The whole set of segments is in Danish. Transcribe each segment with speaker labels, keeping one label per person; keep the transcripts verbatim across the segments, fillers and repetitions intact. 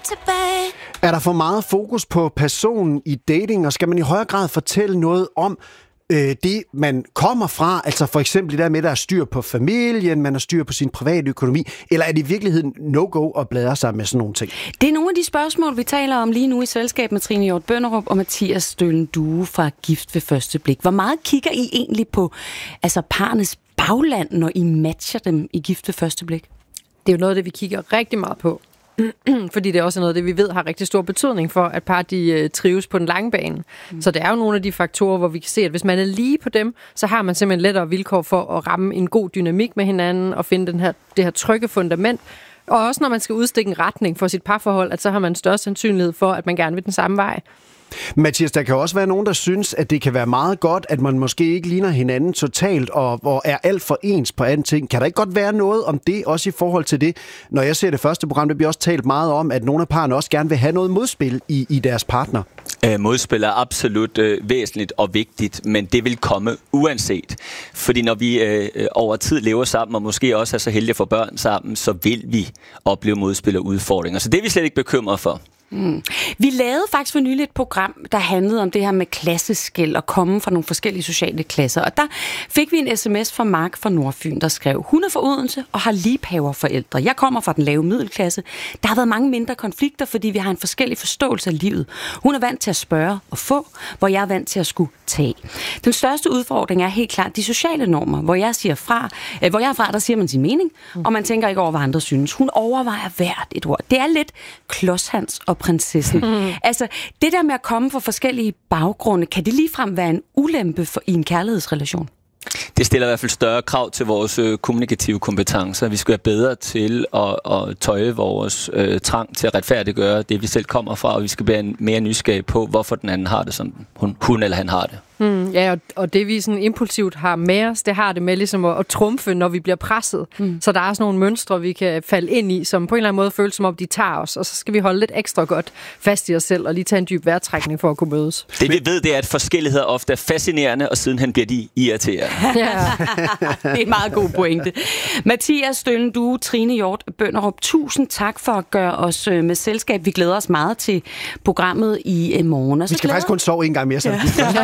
Speaker 1: tilbage.
Speaker 2: Er der for meget fokus på personen i dating, og skal man i højere grad fortælle noget om øh, det, man kommer fra? Altså for eksempel det der med, at der er styr på familien, man har styr på sin private økonomi, eller er det i virkeligheden no-go at bladre sig med sådan nogle ting?
Speaker 1: Det er nogle af de spørgsmål, vi taler om lige nu i selskab med Trine Hjort Bønderup og Mathias Stølen Due fra Gift ved første blik. Hvor meget kigger I egentlig på altså parnes bagland, når I matcher dem i Gift ved første blik?
Speaker 3: Det er jo noget af det, vi kigger rigtig meget på. Fordi det er også noget af det, vi ved har rigtig stor betydning for, at par de trives på den lange bane. Mm. Så det er jo nogle af de faktorer, hvor vi kan se, at hvis man er lige på dem, så har man simpelthen lettere vilkår for at ramme en god dynamik med hinanden og finde den her, det her trygge fundament. Og også når man skal udstikke en retning for sit parforhold, at så har man større sandsynlighed for, at man gerne vil den samme vej.
Speaker 2: Mathias, der kan også være nogen, der synes, at det kan være meget godt, at man måske ikke ligner hinanden totalt og, og er alt for ens på anden ting. Kan der ikke godt være noget om det, også i forhold til det? Når jeg ser det første program, det bliver også talt meget om, at nogle af parerne også gerne vil have noget modspil i, i deres partner.
Speaker 4: Øh, modspil er absolut øh, væsentligt og vigtigt, men det vil komme uanset. Fordi når vi øh, over tid lever sammen, og måske også er så heldige at få børn sammen, så vil vi opleve modspil og udfordringer. Så det er vi slet ikke bekymret for.
Speaker 1: Mm. Vi lavede faktisk for nylig et program, der handlede om det her med klasseskel og komme fra nogle forskellige sociale klasser. Og der fik vi en sms fra Mark fra Nordfyn, der skrev, hun er fra Odense og har liebhaverforældre. Jeg kommer fra den lave middelklasse. Der har været mange mindre konflikter, fordi vi har en forskellig forståelse af livet. Hun er vant til at spørge og få, hvor jeg er vant til at skulle tage. Den største udfordring er helt klart de sociale normer, hvor jeg siger fra, øh, hvor jeg er fra, der siger man sin mening, mm. og man tænker ikke over, hvad andre synes. Hun overvejer hvert et ord. Det er lidt klodshans og prinsessen. Mm. Altså, det der med at komme fra forskellige baggrunde, kan det ligefrem være en ulempe for, i en kærlighedsrelation?
Speaker 4: Det stiller i hvert fald større krav til vores øh, kommunikative kompetencer. Vi skal være bedre til at, at tøje vores øh, trang til at retfærdiggøre det, vi selv kommer fra, og vi skal være mere nysgerrige på, hvorfor den anden har det, som hun, hun eller han har det.
Speaker 3: Mm, ja, og, og det vi sådan impulsivt har med os, det har det med ligesom at, at trumfe, når vi bliver presset. Mm. Så der er sådan nogle mønstre, vi kan falde ind i, som på en eller anden måde føles som om, de tager os, og så skal vi holde lidt ekstra godt fast i os selv, og lige tage en dyb vejrtrækning for at kunne mødes.
Speaker 4: Det vi ved, det er, at forskelligheder ofte er fascinerende, og sidenhen bliver de irriterende.
Speaker 1: Ja. Det er en meget god pointe. Mathias Stølen Due, Trine Hjort Bønderup, tusind tak for at gøre os med selskab. Vi glæder os meget til programmet i morgen.
Speaker 2: Vi skal glæder... faktisk kun sove en gang mere, så ja.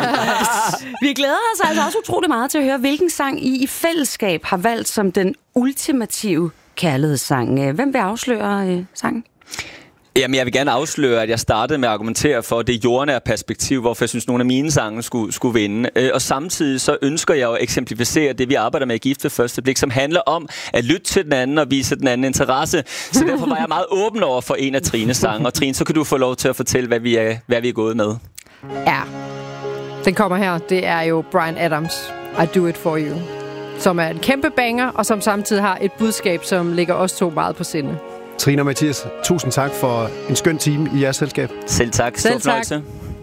Speaker 1: Vi glæder os altså også utrolig meget til at høre, hvilken sang I i fællesskab har valgt som den ultimative kærlighedssang. Hvem vil afsløre øh, sangen?
Speaker 4: Jamen, jeg vil gerne afsløre, at jeg startede med at argumentere for det jordnære perspektiv, hvorfor jeg synes, nogle af mine sange skulle, skulle vinde. Og samtidig så ønsker jeg at eksemplificere det, vi arbejder med i Gift ved første blik, som handler om at lytte til den anden og vise den anden interesse. Så derfor var jeg meget åben over for en af Trines sange. Og Trine, så kan du få lov til at fortælle, hvad vi er, hvad vi er gået med.
Speaker 3: Ja, den kommer her. Det er jo Bryan Adams, I Do It For You, som er en kæmpe banger, og som samtidig har et budskab, som ligger os to meget på sinde.
Speaker 2: Trine og Mathias, tusind tak for en skøn time i jeres selskab.
Speaker 4: Selv tak.
Speaker 3: Selv tak.